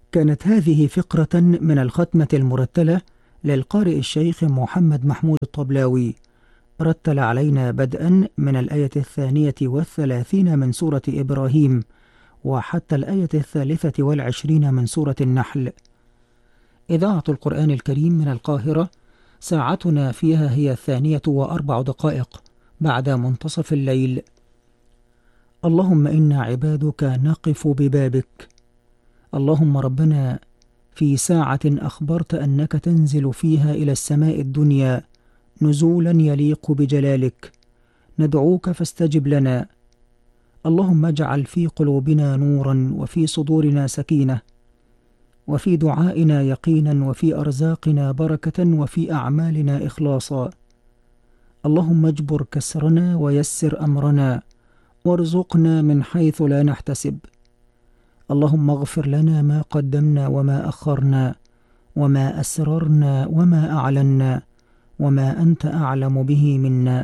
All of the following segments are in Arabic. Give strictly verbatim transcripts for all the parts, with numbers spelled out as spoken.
كانت هذه فقرة من الختمة المرتلة للقارئ الشيخ محمد محمود الطبلاوي، رتل علينا بدءا من الآية الثانية والثلاثين من سورة إبراهيم وحتى الآية الثالثة والعشرين من سورة النحل. إذاعة القرآن الكريم من القاهرة، ساعتنا فيها هي الثانية وأربع دقائق بعد منتصف الليل. اللهم إنا عبادك نقف ببابك. اللهم ربنا، في ساعة أخبرت أنك تنزل فيها إلى السماء الدنيا نزولا يليق بجلالك، ندعوك فاستجب لنا. اللهم اجعل في قلوبنا نورا، وفي صدورنا سكينة، وفي دعائنا يقينا، وفي أرزاقنا بركة، وفي أعمالنا إخلاصا. اللهم اجبر كسرنا ويسر أمرنا، وارزقنا من حيث لا نحتسب. اللهم اغفر لنا ما قدمنا وما أخرنا، وما أسررنا وما أعلنا، وما أنت أعلم به منا.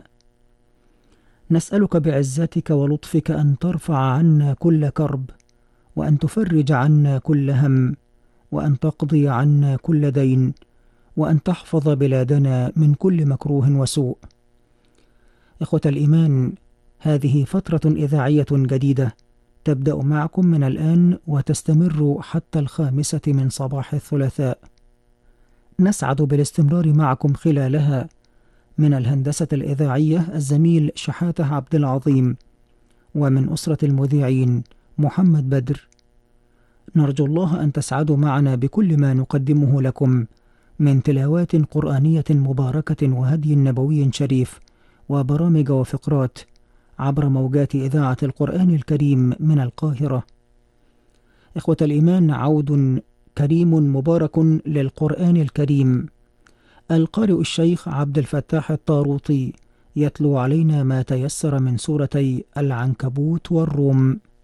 نسألك بعزتك ولطفك أن ترفع عنا كل كرب، وأن تفرج عنا كل هم، وأن تقضي عنا كل دين، وأن تحفظ بلادنا من كل مكروه وسوء. إخوة الإيمان، هذه فترة إذاعية جديدة تبدأ معكم من الآن وتستمر حتى الخامسة من صباح الثلاثاء. نسعد بالاستمرار معكم خلالها. من الهندسة الإذاعية الزميل شحاتة عبد العظيم، ومن أسرة المذيعين محمد بدر. نرجو الله أن تسعدوا معنا بكل ما نقدمه لكم من تلاوات قرآنية مباركة وهدي نبوي شريف وبرامج وفقرات عبر موجات إذاعة القرآن الكريم من القاهرة. إخوة الإيمان، عود كريم مبارك للقرآن الكريم. القارئ الشيخ عبد الفتاح الطاروطي يتلو علينا ما تيسر من سورتي العنكبوت والروم.